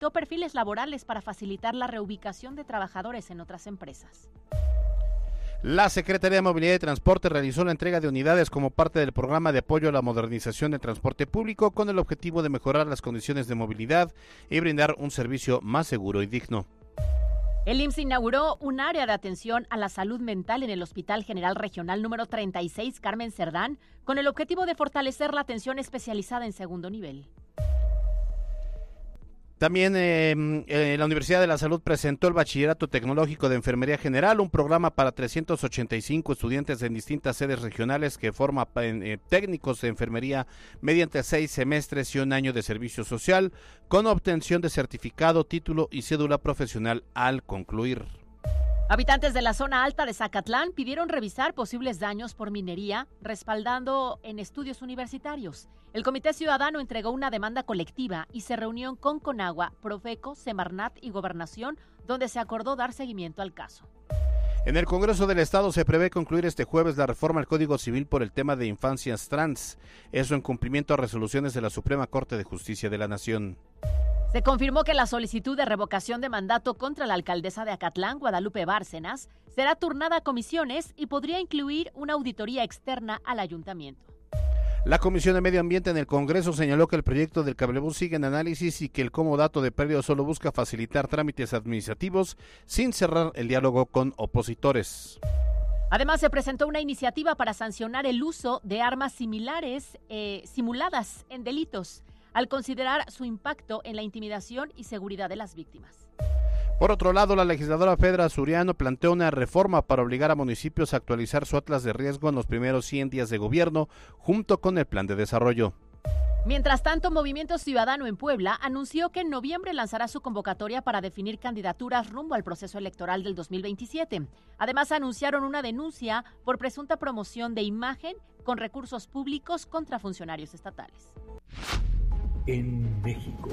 dictó perfiles laborales para facilitar la reubicación de trabajadores en otras empresas. La Secretaría de Movilidad y Transporte realizó la entrega de unidades como parte del programa de apoyo a la modernización del transporte público con el objetivo de mejorar las condiciones de movilidad y brindar un servicio más seguro y digno. El IMSS inauguró un área de atención a la salud mental en el Hospital General Regional número 36 Carmen Cerdán con el objetivo de fortalecer la atención especializada en segundo nivel. También la Universidad de la Salud presentó el Bachillerato Tecnológico de Enfermería General, un programa para 385 estudiantes en distintas sedes regionales que forma técnicos de enfermería mediante 6 semestres y un año de servicio social, con obtención de certificado, título y cédula profesional al concluir. Habitantes de la zona alta de Zacatlán pidieron revisar posibles daños por minería, respaldando en estudios universitarios. El Comité Ciudadano entregó una demanda colectiva y se reunió con Conagua, Profeco, Semarnat y Gobernación, donde se acordó dar seguimiento al caso. En el Congreso del Estado se prevé concluir este jueves la reforma al Código Civil por el tema de infancias trans, eso en cumplimiento a resoluciones de la Suprema Corte de Justicia de la Nación. Se confirmó que la solicitud de revocación de mandato contra la alcaldesa de Acatlán, Guadalupe Bárcenas, será turnada a comisiones y podría incluir una auditoría externa al ayuntamiento. La Comisión de Medio Ambiente en el Congreso señaló que el proyecto del cablebús sigue en análisis y que el comodato de predio solo busca facilitar trámites administrativos sin cerrar el diálogo con opositores. Además, se presentó una iniciativa para sancionar el uso de armas simuladas en delitos, al considerar su impacto en la intimidación y seguridad de las víctimas. Por otro lado, la legisladora Fedra Suriano planteó una reforma para obligar a municipios a actualizar su atlas de riesgo en los primeros 100 días de gobierno, junto con el plan de desarrollo. Mientras tanto, Movimiento Ciudadano en Puebla anunció que en noviembre lanzará su convocatoria para definir candidaturas rumbo al proceso electoral del 2027. Además, anunciaron una denuncia por presunta promoción de imagen con recursos públicos contra funcionarios estatales. En México.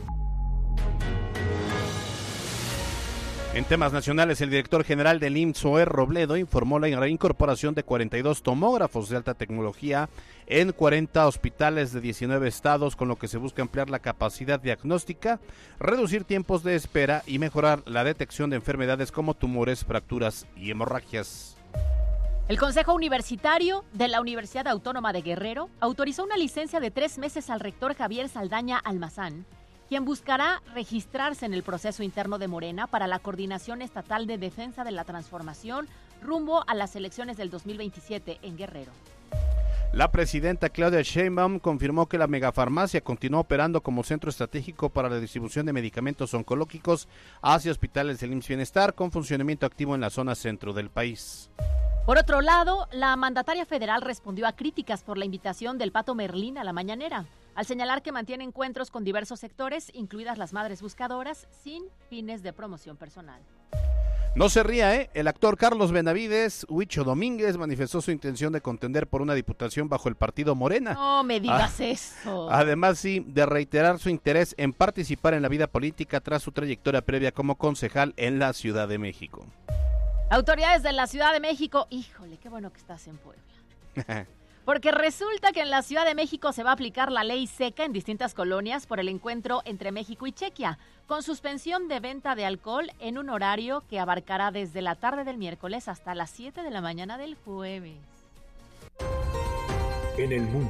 En temas nacionales, el director general del IMSS, Zoé Robledo, informó la reincorporación de 42 tomógrafos de alta tecnología en 40 hospitales de 19 estados, con lo que se busca ampliar la capacidad diagnóstica, reducir tiempos de espera y mejorar la detección de enfermedades como tumores, fracturas y hemorragias. El Consejo Universitario de la Universidad Autónoma de Guerrero autorizó una licencia de 3 meses al rector Javier Saldaña Almazán, quien buscará registrarse en el proceso interno de Morena para la Coordinación Estatal de Defensa de la Transformación rumbo a las elecciones del 2027 en Guerrero. La presidenta Claudia Sheinbaum confirmó que la megafarmacia continúa operando como centro estratégico para la distribución de medicamentos oncológicos hacia hospitales del IMSS Bienestar, con funcionamiento activo en la zona centro del país. Por otro lado, la mandataria federal respondió a críticas por la invitación del Pato Merlín a la mañanera, al señalar que mantiene encuentros con diversos sectores, incluidas las madres buscadoras, sin fines de promoción personal. No se ría, El actor Carlos Benavides, Huicho Domínguez, manifestó su intención de contender por una diputación bajo el partido Morena. No me digas eso. Además, sí, de reiterar su interés en participar en la vida política tras su trayectoria previa como concejal en la Ciudad de México. Autoridades de la Ciudad de México, híjole, qué bueno que estás en Puebla. Porque resulta que en la Ciudad de México se va a aplicar la ley seca en distintas colonias por el encuentro entre México y Chequia, con suspensión de venta de alcohol en un horario que abarcará desde la tarde del miércoles hasta las 7 de la mañana del jueves. En el mundo.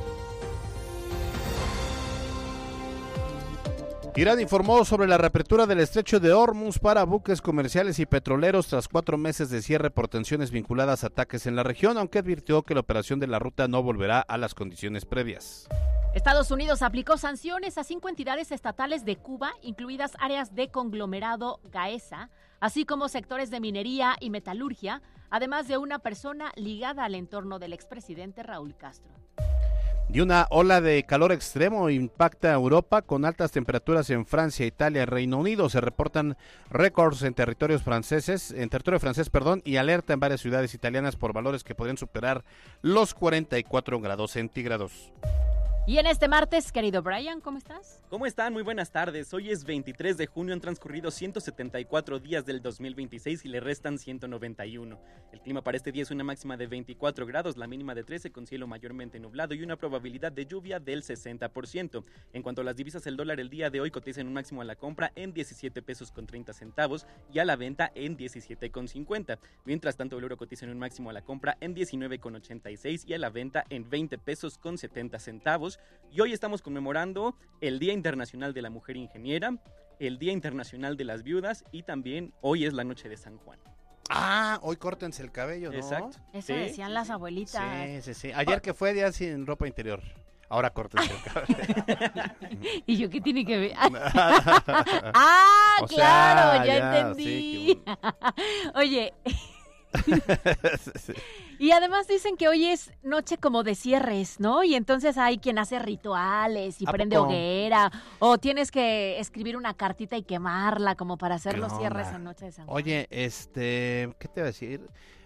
Irán informó sobre la reapertura del estrecho de Hormuz para buques comerciales y petroleros tras 4 meses de cierre por tensiones vinculadas a ataques en la región, aunque advirtió que la operación de la ruta no volverá a las condiciones previas. Estados Unidos aplicó sanciones a 5 entidades estatales de Cuba, incluidas áreas de conglomerado Gaesa, así como sectores de minería y metalurgia, además de una persona ligada al entorno del expresidente Raúl Castro. Y una ola de calor extremo impacta a Europa con altas temperaturas en Francia, Italia y Reino Unido. Se reportan récords en territorio francés, y alerta en varias ciudades italianas por valores que podrían superar los 44 grados centígrados. Y en este martes, querido Brian, ¿cómo estás? ¿Cómo están? Muy buenas tardes. Hoy es 23 de junio, han transcurrido 174 días del 2026 y le restan 191. El clima para este día es una máxima de 24 grados, la mínima de 13 con cielo mayormente nublado y una probabilidad de lluvia del 60%. En cuanto a las divisas, el dólar el día de hoy cotiza en un máximo a la compra en 17 pesos con 30 centavos y a la venta en 17 con 50. Mientras tanto, el euro cotiza en un máximo a la compra en 19 con 86 y a la venta en 20 pesos con 70 centavos. Y hoy estamos conmemorando el Día Internacional de la Mujer Ingeniera, el Día Internacional de las Viudas y también hoy es la Noche de San Juan. Ah, hoy córtense el cabello, ¿no? Exacto. Eso Sí, decían las abuelitas. Sí. Ayer que fue día sin ropa interior. Ahora córtense el cabello. ¿Y yo qué tiene que ver? O sea, Claro, ya ya, entendí. sí, Oye, Sí. y además dicen que hoy es noche como de cierres, ¿no? Y entonces hay quien hace rituales y ¿A prende poco? hoguera, o tienes que escribir una cartita y quemarla como para hacer los ¿Qué cierres onda? en Noche de San Juan. Oye, ¿qué te iba a decir?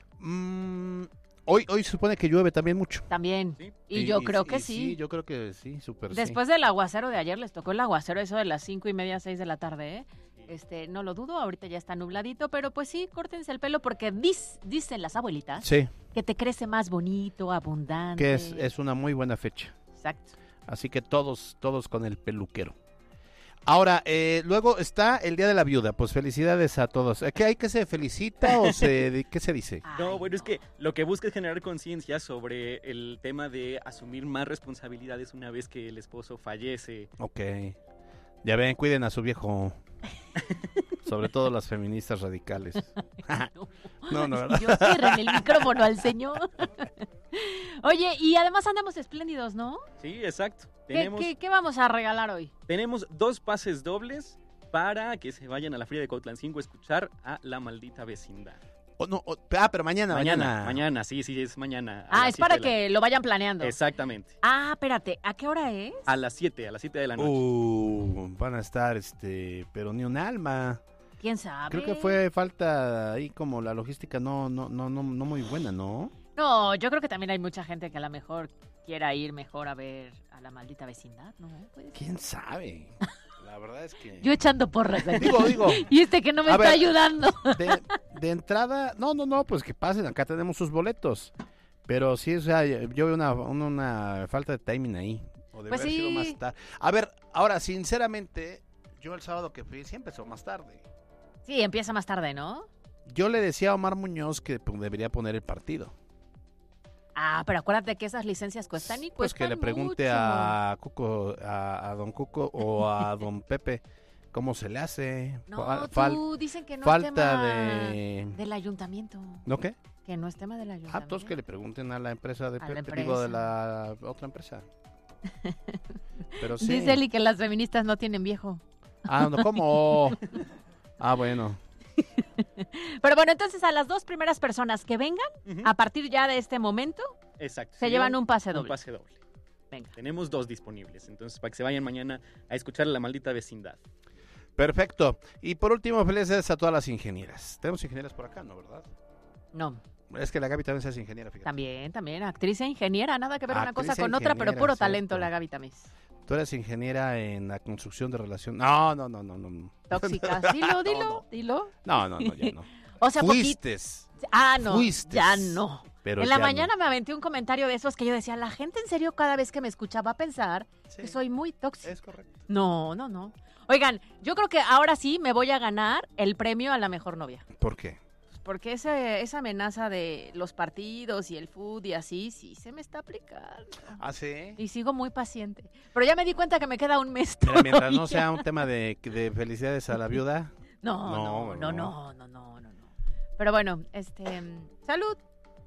Hoy se supone que llueve también mucho. También. Sí. Y yo creo que sí. Sí, yo creo que sí, súper sí. Después del aguacero de ayer les tocó el aguacero eso de las 5:30, 6 de la tarde, ¿eh? No lo dudo, ahorita ya está nubladito, pero pues sí, córtense el pelo porque dicen las abuelitas Sí, que te crece más bonito, abundante. que es una muy buena fecha. Exacto. Así que todos con el peluquero. Ahora, luego está el Día de la Viuda. Pues felicidades a todos. ¿Qué hay que se felicita o qué se dice? No, Ay, bueno, es que lo que busca es generar conciencia sobre el tema de asumir más responsabilidades una vez que el esposo fallece. Ok. Ya ven, cuiden a su viejo. Sobre todo las feministas radicales. No, ¿verdad? Yo cierren el micrófono al señor. Oye, y además andamos espléndidos, ¿no? Sí, exacto. ¿Qué vamos a regalar hoy? Tenemos 2 pases dobles para que se vayan a la Feria de Cuautlancingo a escuchar a La Maldita Vecindad. Pero mañana. Mañana, sí, es mañana. Es para que lo vayan planeando. Exactamente. Espérate, ¿a qué hora es? A las 7 de la noche. Van a estar, pero ni un alma. ¿Quién sabe? Creo que fue falta ahí como la logística no muy buena, ¿no? No, yo creo que también hay mucha gente que a lo mejor quiera ir mejor a ver a La Maldita Vecindad, ¿no? Puede ser. ¿Quién sabe? La verdad es que... Yo echando porras aquí. Digo. Y que no me A está ver. ayudando. De entrada, no, pues que pasen, acá tenemos sus boletos. Pero sí, o sea, yo veo una falta de timing ahí. O de Pues haber sido sí. más tarde. A ver, ahora, sinceramente, yo el sábado que fui, sí empezó más tarde. Sí, empieza más tarde, ¿no? Yo le decía a Omar Muñoz que debería poner el partido. Pero acuérdate que esas licencias cuestan y Pues cuestan que le pregunte mucho. a Cuco, a don Cuco o a don Pepe cómo se le hace. No, dicen que no falta es tema de... del ayuntamiento. ¿No qué? Que no es tema del ayuntamiento. Entonces que le pregunten a la empresa de A la Pepe, digo, de empresa. la otra empresa. Pero sí. Dice Eli que las feministas no tienen viejo. No, ¿cómo? Bueno. Pero bueno, entonces a las 2 primeras personas que vengan, Ujú. a partir ya de este momento, Exacto. se llevan un pase un doble. pase doble. Venga. Tenemos 2 disponibles, entonces para que se vayan mañana a escuchar a La Maldita Vecindad. Perfecto. Y por último, felicidades a todas las ingenieras. Tenemos ingenieras por acá, ¿no? ¿Verdad? No, Es que la Gaby también es ingeniera, fíjate. también, actriz e ingeniera, nada que ver una Actriz cosa e con otra, pero ingeniera, puro cierto. talento la Gaby también. Tú eres ingeniera en la construcción de relación. No. Tóxica, dilo. No, ya no. O sea, Fuiste. no, Fuistes. ya no. Pero En la ya mañana me aventé un comentario de esos que yo decía, la gente en serio cada vez que me escuchaba pensar Sí, que soy muy tóxica. es correcto. No. Oigan, yo creo que ahora sí me voy a ganar el premio a la mejor novia. ¿Por qué? Porque esa amenaza de los partidos y el food y así, sí se me está aplicando. ¿Ah, sí? Y sigo muy paciente. Pero ya me di cuenta que me queda un mes Mira, mientras no todavía. sea un tema de felicidades a la viuda. No. No. Pero bueno, salud.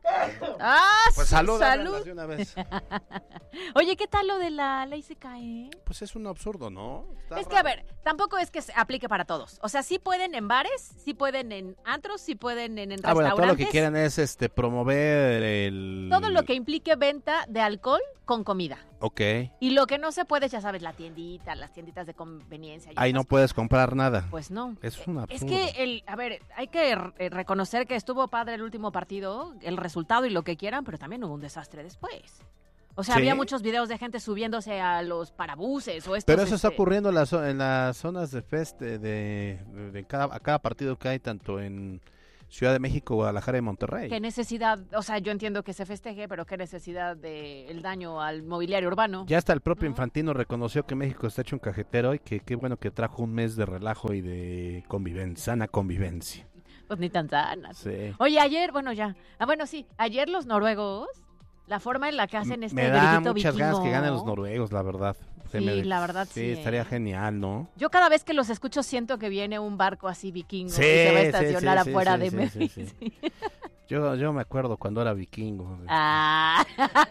Pues sí, salud. salud. De una vez. Oye, ¿qué tal lo de la ley seca, Pues es un absurdo, ¿no? Está Es que, a raro. ver, tampoco es que se aplique para todos. O sea, sí pueden en bares, sí pueden en antros, sí pueden en Bueno, restaurantes. todo lo que quieran es promover el... Todo lo que implique venta de alcohol con comida. Ok. Y lo que no se puede, ya sabes, las tienditas de conveniencia. y Ahí esas no puedes comprar nada. Pues no. Es un absurdo. Es que, hay que reconocer que estuvo padre el último partido, el resultado y lo que quieran, pero también hubo un desastre después. O sea, Sí. había muchos videos de gente subiéndose a los parabuses o estos... Pero eso está ocurriendo en las zonas de fest a cada partido que hay, tanto en Ciudad de México, Guadalajara y Monterrey. ¿Qué necesidad? O sea, yo entiendo que se festeje, pero ¿qué necesidad del daño al mobiliario urbano? Ya hasta el propio ¿No? Infantino reconoció que México está hecho un cajetero y que qué bueno que trajo un mes de relajo y de sana convivencia. Pues ni tan sanas. Sí. Oye, ayer, bueno, ya. Sí, ayer los noruegos, la forma en la que hacen este Me da grito muchas ganas que vikingo. ganen los noruegos, la verdad. Sí, la verdad sí. estaría ¿eh? genial, ¿no? Yo cada vez que los escucho siento que viene un barco así vikingo Sí, y se va a sí, estacionar sí, afuera sí, de sí, Memphis. sí, sí. Yo me acuerdo cuando era vikingo. Ah.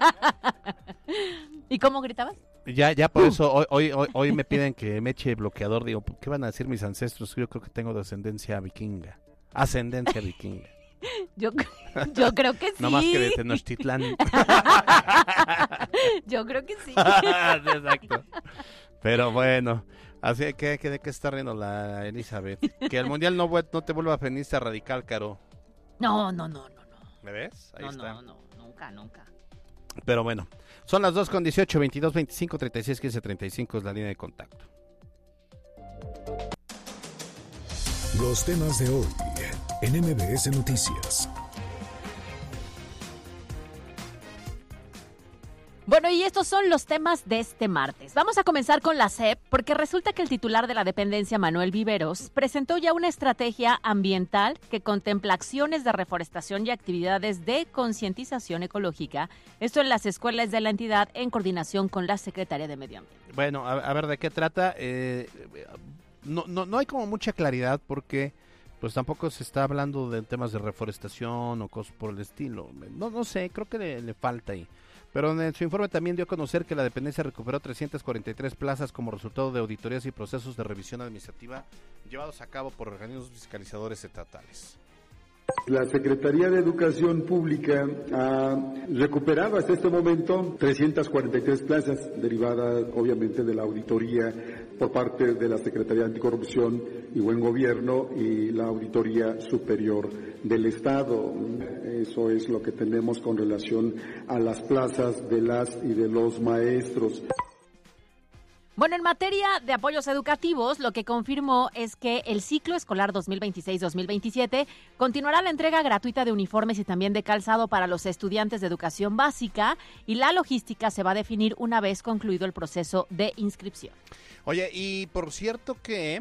¿Y cómo gritabas? Ya por eso hoy me piden que me eche bloqueador. Digo, ¿qué van a decir mis ancestros? Yo creo que tengo descendencia vikinga. Ascendencia vikinga. Yo creo que sí. No más que de Tenochtitlán. Yo creo que sí. Exacto. Pero bueno, así que de qué está riendo la Elizabeth. Que el mundial no te vuelva feminista radical, Caro. No. ¿Me ves? Ahí está. No, nunca. Pero bueno, son las 2:18, 22, 25, 36, 15, 35 es la línea de contacto. Los temas de hoy en MBS Noticias. Bueno, y estos son los temas de este martes. Vamos a comenzar con la SEP, porque resulta que el titular de la dependencia, Manuel Viveros, presentó ya una estrategia ambiental que contempla acciones de reforestación y actividades de concientización ecológica, esto en las escuelas de la entidad en coordinación con la Secretaría de Medio Ambiente. Bueno, a ver de qué trata. No hay como mucha claridad porque pues tampoco se está hablando de temas de reforestación o cosas por el estilo. No sé, creo que le falta ahí. Pero en su informe también dio a conocer que la dependencia recuperó 343 plazas como resultado de auditorías y procesos de revisión administrativa llevados a cabo por organismos fiscalizadores estatales. La Secretaría de Educación Pública ha recuperado hasta este momento 343 plazas, derivadas obviamente de la auditoría por parte de la Secretaría de Anticorrupción y Buen Gobierno y la Auditoría Superior del Estado. Eso es lo que tenemos con relación a las plazas de las y de los maestros. Bueno, en materia de apoyos educativos, lo que confirmó es que el ciclo escolar 2026-2027 continuará la entrega gratuita de uniformes y también de calzado para los estudiantes de educación básica y la logística se va a definir una vez concluido el proceso de inscripción. Oye, y por cierto que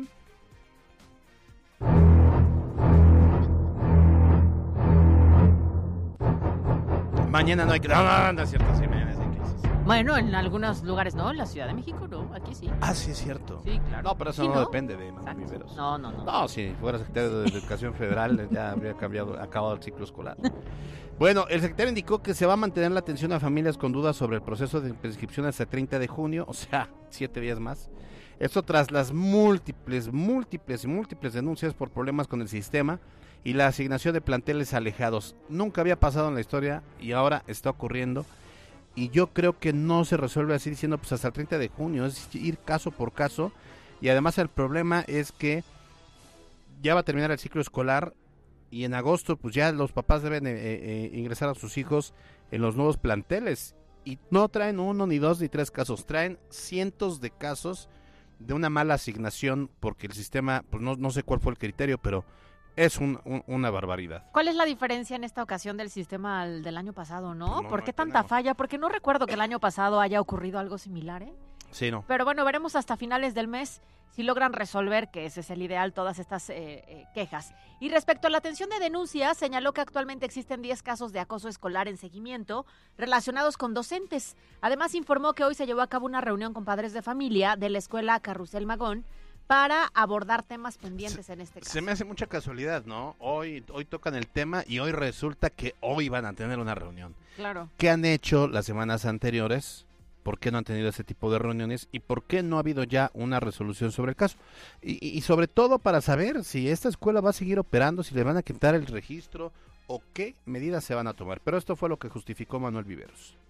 mañana no hay que... No es cierto, sí, mañana hay clases. Bueno, en algunos lugares no, en la Ciudad de México no, aquí sí. Ah, sí, es cierto. Sí, claro. No, pero eso Sí, no ¿no? depende de Manuel Exacto. Viveros. No. No, si fuera secretario de Educación Federal ya habría acabado el ciclo escolar. Bueno, el secretario indicó que se va a mantener la atención a familias con dudas sobre el proceso de prescripción hasta el 30 de junio, o sea, 7 días más. Esto tras las múltiples denuncias por problemas con el sistema y la asignación de planteles alejados. Nunca había pasado en la historia y ahora está ocurriendo. Y yo creo que no se resuelve así diciendo pues hasta el 30 de junio, es ir caso por caso. Y además el problema es que ya va a terminar el ciclo escolar y en agosto pues ya los papás deben ingresar a sus hijos en los nuevos planteles. Y no traen 1, ni 2, ni 3 casos, traen cientos de casos de una mala asignación porque el sistema, pues no sé cuál fue el criterio, pero es una barbaridad. ¿Cuál es la diferencia en esta ocasión del sistema al del año pasado, no? Pues no, ¿Por qué no tanta tenemos. falla? Porque no recuerdo que el año pasado haya ocurrido algo similar, ¿eh? Sí, no. Pero bueno, veremos hasta finales del mes si logran resolver, que ese es el ideal, todas estas quejas. Y respecto a la atención de denuncias, señaló que actualmente existen 10 casos de acoso escolar en seguimiento relacionados con docentes. Además, informó que hoy se llevó a cabo una reunión con padres de familia de la escuela Carrusel Magón para abordar temas pendientes en este caso. Se me hace mucha casualidad, ¿no? Hoy tocan el tema y hoy resulta que hoy van a tener una reunión. Claro. ¿Qué han hecho las semanas anteriores? ¿Por qué no han tenido ese tipo de reuniones? ¿Y por qué no ha habido ya una resolución sobre el caso? Y sobre todo para saber si esta escuela va a seguir operando, si le van a quitar el registro o qué medidas se van a tomar. Pero esto fue lo que justificó Manuel Viveros.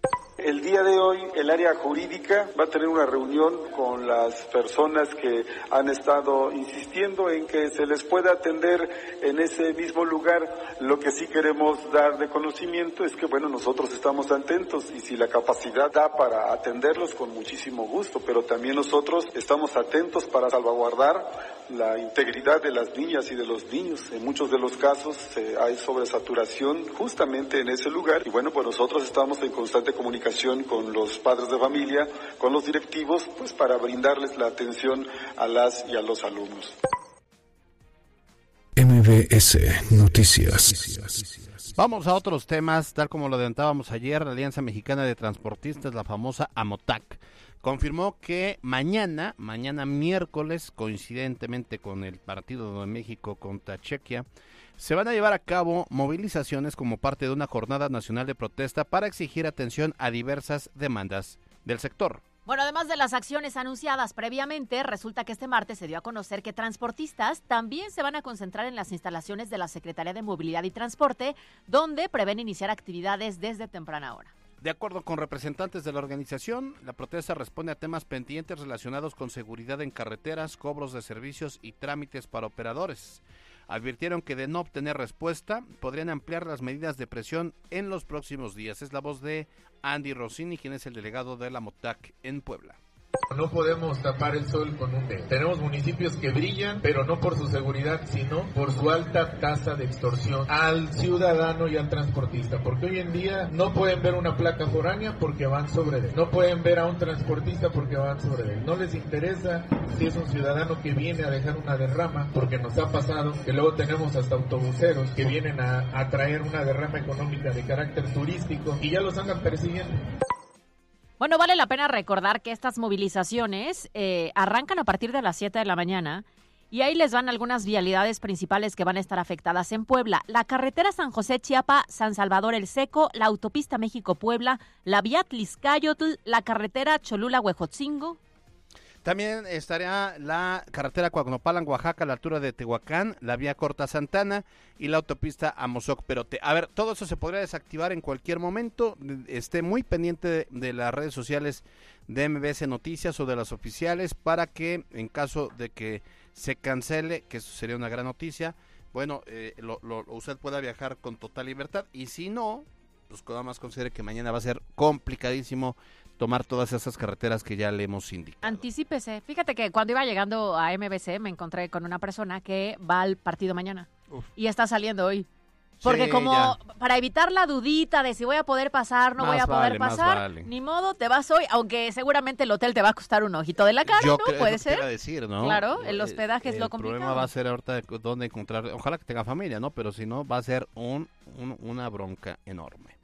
El día de hoy el área jurídica va a tener una reunión con las personas que han estado insistiendo en que se les pueda atender en ese mismo lugar. Lo que sí queremos dar de conocimiento es que, bueno, nosotros estamos atentos y si la capacidad da para atenderlos, con muchísimo gusto, pero también nosotros estamos atentos para salvaguardar la integridad de las niñas y de los niños. En muchos de los casos hay sobresaturación justamente en ese lugar y bueno, pues nosotros estamos en constante comunicación con los padres de familia, con los directivos, pues para brindarles la atención a las y a los alumnos. MBS Noticias. Vamos a otros temas, tal como lo adelantábamos ayer. La Alianza Mexicana de Transportistas, la famosa AMOTAC, confirmó que mañana miércoles, coincidentemente con el partido de México contra Chequia, se van a llevar a cabo movilizaciones como parte de una jornada nacional de protesta para exigir atención a diversas demandas del sector. Bueno, además de las acciones anunciadas previamente, resulta que este martes se dio a conocer que transportistas también se van a concentrar en las instalaciones de la Secretaría de Movilidad y Transporte, donde prevén iniciar actividades desde temprana hora. De acuerdo con representantes de la organización, la protesta responde a temas pendientes relacionados con seguridad en carreteras, cobros de servicios y trámites para operadores. Advirtieron que de no obtener respuesta, podrían ampliar las medidas de presión en los próximos días. Es la voz de Andy Rossini, quien es el delegado de la AMOTAC en Puebla. No podemos tapar el sol con un dedo. Tenemos municipios que brillan, pero no por su seguridad, sino por su alta tasa de extorsión al ciudadano y al transportista. Porque hoy en día no pueden ver una placa foránea porque van sobre él. No pueden ver a un transportista porque van sobre él. No les interesa si es un ciudadano que viene a dejar una derrama, porque nos ha pasado que luego tenemos hasta autobuseros que vienen a traer una derrama económica de carácter turístico y ya los andan persiguiendo. Bueno, vale la pena recordar que estas movilizaciones arrancan a partir de las 7 de la mañana y ahí les van algunas vialidades principales que van a estar afectadas en Puebla. La carretera San José-Chiapa, San Salvador El Seco, la autopista México-Puebla, la vía Tliscayotl, la carretera Cholula-Huejotzingo. También estaría la carretera Coacnopalan-Oaxaca a la altura de Tehuacán, la vía Corta Santana y la autopista Amozoc-Perote. A ver, todo eso se podría desactivar en cualquier momento. Esté muy pendiente de las redes sociales de MBS Noticias o de las oficiales para que en caso de que se cancele, que eso sería una gran noticia, bueno, usted pueda viajar con total libertad y si no, pues nada más considere que mañana va a ser complicadísimo tomar todas esas carreteras que ya le hemos indicado. Anticípese. Fíjate que cuando iba llegando a MBC me encontré con una persona que va al partido mañana. Y está saliendo hoy. Porque para evitar la dudita de si voy a poder pasar, no voy a poder pasar, ni modo, te vas hoy, aunque seguramente el hotel te va a costar un ojito de la cara, ¿no? Puede ser. Decir, ¿no? Claro, el hospedaje es lo complicado. El problema va a ser ahorita dónde encontrar, ojalá que tenga familia, ¿no? Pero si no, va a ser una bronca enorme.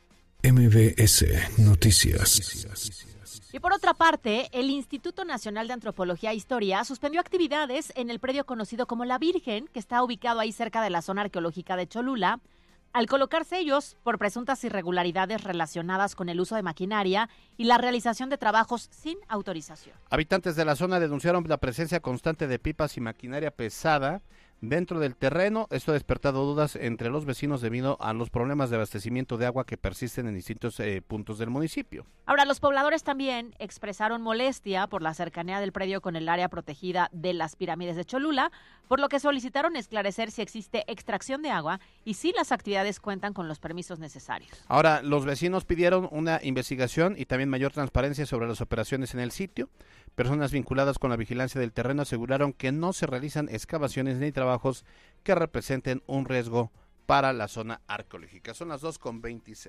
MBS Noticias. Y por otra parte, el Instituto Nacional de Antropología e Historia suspendió actividades en el predio conocido como La Virgen, que está ubicado ahí cerca de la zona arqueológica de Cholula, al colocar sellos por presuntas irregularidades relacionadas con el uso de maquinaria y la realización de trabajos sin autorización. Habitantes de la zona denunciaron la presencia constante de pipas y maquinaria pesada dentro del terreno. Esto ha despertado dudas entre los vecinos debido a los problemas de abastecimiento de agua que persisten en distintos puntos del municipio. Ahora, los pobladores también expresaron molestia por la cercanía del predio con el área protegida de las pirámides de Cholula, por lo que solicitaron esclarecer si existe extracción de agua y si las actividades cuentan con los permisos necesarios. Ahora, los vecinos pidieron una investigación y también mayor transparencia sobre las operaciones en el sitio. Personas vinculadas con la vigilancia del terreno aseguraron que no se realizan excavaciones ni trabajos que representen un riesgo para la zona arqueológica. Son las 2:26.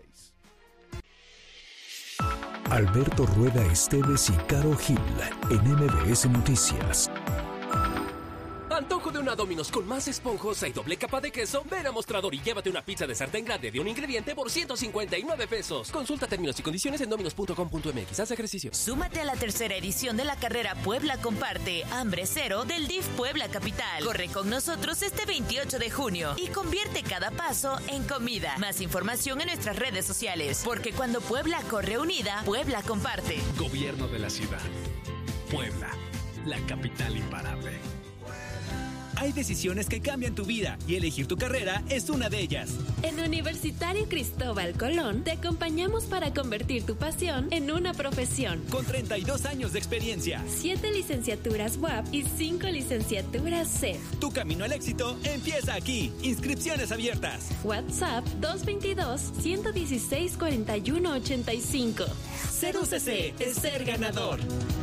Alberto Rueda Esteves y Caro Gil en MBS Noticias. Antojo de una Domino's con más esponjosa y doble capa de queso. Ven a Mostrador y llévate una pizza de sartén grande de un ingrediente por 159 pesos. Consulta términos y condiciones en dominos.com.mx. Haz ejercicio. Súmate a la tercera edición de la carrera Puebla Comparte Hambre Cero del DIF Puebla Capital. Corre con nosotros este 28 de junio y convierte cada paso en comida. Más información en nuestras redes sociales, porque cuando Puebla corre unida, Puebla comparte. Gobierno de la ciudad. Puebla, la capital imparable. Hay decisiones que cambian tu vida y elegir tu carrera es una de ellas. En Universitario Cristóbal Colón te acompañamos para convertir tu pasión en una profesión. Con 32 años de experiencia, 7 licenciaturas UAP y 5 licenciaturas CEF. Tu camino al éxito empieza aquí. Inscripciones abiertas. WhatsApp 222-116-4185. Ser UCC es ser ganador.